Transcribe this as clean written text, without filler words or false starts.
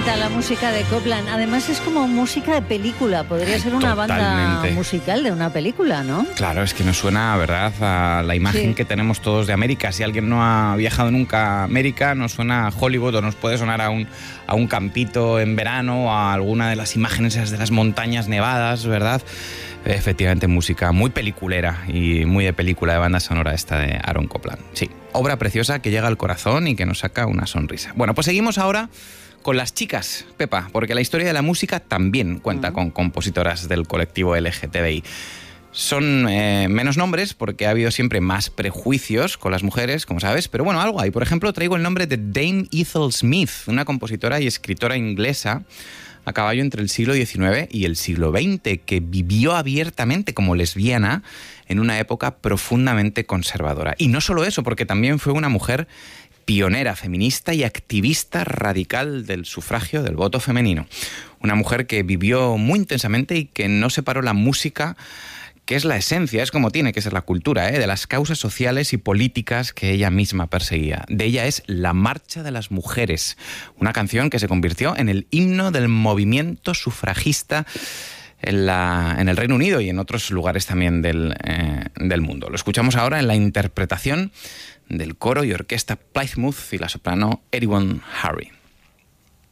bonita la música de Copland. Además es como música de película. Podría ser una banda musical de una película, ¿no? Claro, es que nos suena, ¿verdad?, a la imagen que tenemos todos de América. Si alguien no ha viajado nunca a América, nos suena a Hollywood o nos puede sonar a un campito en verano o a alguna de las imágenes de las montañas nevadas, ¿verdad? Efectivamente, música muy peliculera y muy de película, de banda sonora esta de Aaron Copland. Sí, obra preciosa que llega al corazón y que nos saca una sonrisa. Bueno, pues seguimos ahora con las chicas, Pepa, porque la historia de la música también cuenta con compositoras del colectivo LGTBI. Son menos nombres porque ha habido siempre más prejuicios con las mujeres, como sabes, pero bueno, algo hay. Por ejemplo, traigo el nombre de Dame Ethel Smith, una compositora y escritora inglesa a caballo entre el siglo XIX y el siglo XX, que vivió abiertamente como lesbiana en una época profundamente conservadora. Y no solo eso, porque también fue una mujer pionera, feminista y activista radical del sufragio, del voto femenino. Una mujer que vivió muy intensamente y que no separó la música, que es la esencia, es como tiene que ser la cultura, de las causas sociales y políticas que ella misma perseguía. De ella es La Marcha de las Mujeres, una canción que se convirtió en el himno del movimiento sufragista en el Reino Unido y en otros lugares también del mundo. Lo escuchamos ahora en la interpretación del coro y orquesta Plymouth y la soprano Erin Harry.